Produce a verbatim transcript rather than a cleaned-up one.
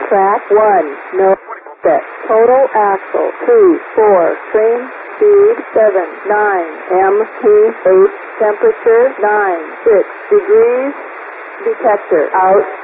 track one, no set. Total axle two, four, trim, speed seven, nine, M P eight, temperature nine, six degrees, detector out.